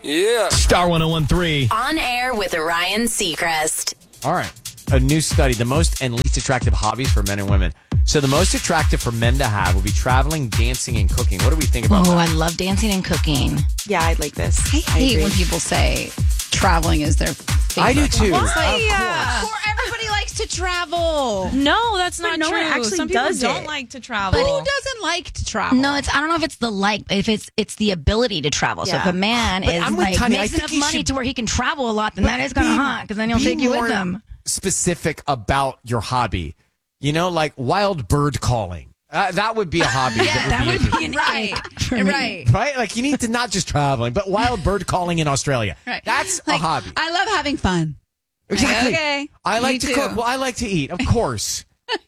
Yeah. Star 1013. On air with Ryan Seacrest. All right. A new study, the most and least attractive hobbies for men and women. So the most attractive for men to have will be traveling, dancing, and cooking. What do we think about Oh, that? I love dancing and cooking. Yeah, I'd like this. I hate when people say traveling is their favorite. I do too. Everybody likes to travel. No, that's not no true. one actually Some people does don't it. like to travel. Who doesn't like to travel? No, I don't know if it's the if it's the ability to travel. So if Yeah. a man But is I'm with like Tanya. I makes think enough you money should- to where he can travel a lot, then that is kind of hot because then he'll Be take you more with him. specific about your hobby. You know, like wild bird calling. That would be a hobby. That would be an Right. for me. Right. Right? Like you need to not just traveling, but wild bird calling in Australia. Right. That's a Like, hobby. I love having fun. Exactly. Okay. I like Me to too. cook. Well, I like to eat, of course.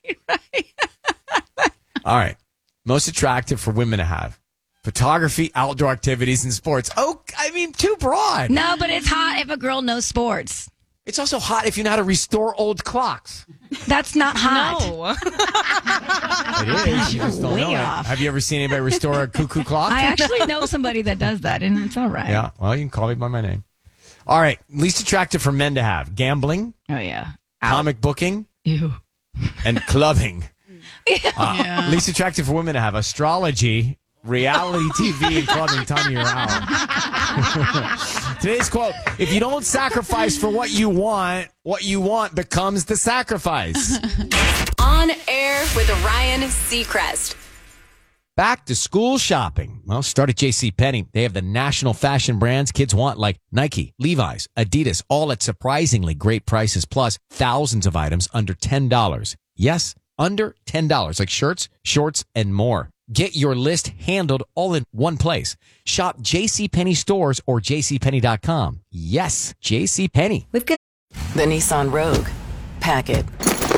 All right. Most attractive for women to have. Photography, outdoor activities, and sports. Oh, I mean, too broad. No, but it's hot if a girl knows sports. It's also hot if you know how to restore old clocks. That's not hot. No. It is. You just don't Way know it. off. Have you ever seen anybody restore a cuckoo clock? I actually know somebody that does that, and it's all right. Yeah. Well, you can call me by my name. All right. Least attractive for men to have. Gambling, Oh yeah. comic booking, Ew. and clubbing. Least attractive for women to have. Astrology, reality TV, and clubbing. Tanya, you're out. Today's quote: if you don't sacrifice for what you want becomes the sacrifice. On air with Ryan Seacrest. Back to school shopping. Well, start at JCPenney. They have the national fashion brands kids want like Nike, Levi's, Adidas, all at surprisingly great prices, plus thousands of items under $10. Yes, under $10, like shirts, shorts, and more. Get your list handled all in one place. Shop JCPenney stores or jcpenney.com. Yes, JCPenney. We've got the Nissan Rogue. Pack it.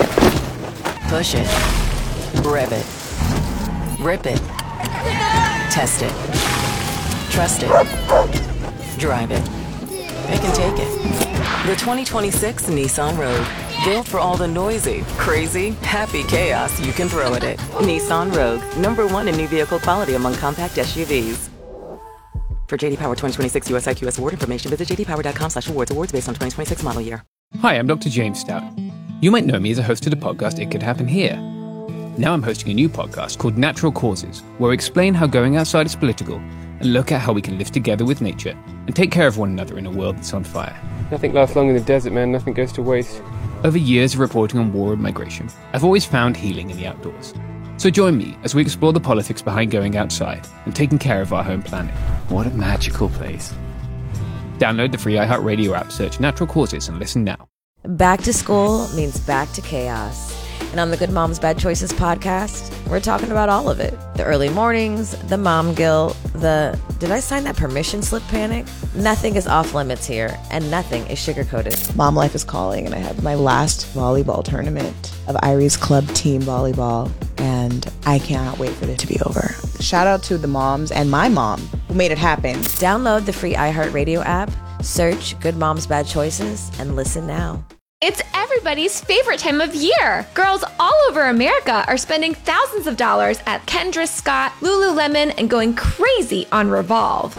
Push it. Rev it. Rip it. Test it. Trust it. Drive it. It can take it. The 2026 Nissan Rogue. Built for all the noisy, crazy, happy chaos you can throw at it. Nissan Rogue. #1 in new vehicle quality among compact SUVs. For JD Power 2026 US IQS award information, visit jdpower.com/awards. Awards based on 2026 model year. Hi, I'm Dr. James Stout. You might know me as a host of the podcast It Could Happen Here. Now I'm hosting a new podcast called Natural Causes, where I explain how going outside is political and look at how we can live together with nature and take care of one another in a world that's on fire. Nothing lasts long in the desert, man. Nothing goes to waste. Over years of reporting on war and migration, I've always found healing in the outdoors. So join me as we explore the politics behind going outside and taking care of our home planet. What a magical place. Download the free iHeartRadio app, search Natural Causes, and listen now. Back to school means back to chaos. And on the Good Moms Bad Choices podcast, we're talking about all of it. The early mornings, the mom guilt, the did I sign that permission slip panic? Nothing is off limits here, and nothing is sugarcoated. Mom life is calling, and I have my last volleyball tournament of Irie's club team volleyball, and I cannot wait for it to be over. Shout out to the moms and my mom who made it happen. Download the free iHeartRadio app, search Good Moms Bad Choices, and listen now. It's everybody's favorite time of year. Girls all over America are spending thousands of dollars at Kendra Scott, Lululemon, and going crazy on Revolve.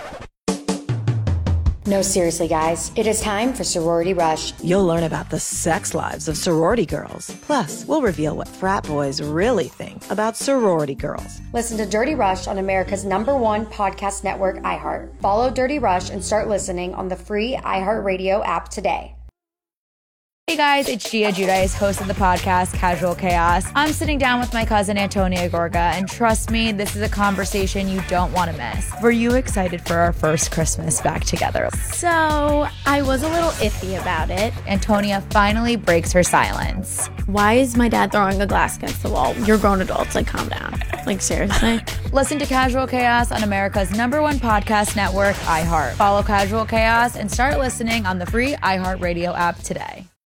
No, seriously, guys. It is time for Sorority Rush. You'll learn about the sex lives of sorority girls. Plus, we'll reveal what frat boys really think about sorority girls. Listen to Dirty Rush on America's #1 podcast network, iHeart. Follow Dirty Rush and start listening on the free iHeartRadio app today. Hey guys, it's Gia Giudice, host of the podcast Casual Chaos. I'm sitting down with my cousin Antonia Gorga, and trust me, this is a conversation you don't want to miss. Were you excited for our first Christmas back together? So, I was a little iffy about it. Antonia finally breaks her silence. Why is my dad throwing a glass against the wall? You're grown adults, like calm down. Like seriously? Listen to Casual Chaos on America's #1 podcast network, iHeart. Follow Casual Chaos and start listening on the free iHeartRadio app today.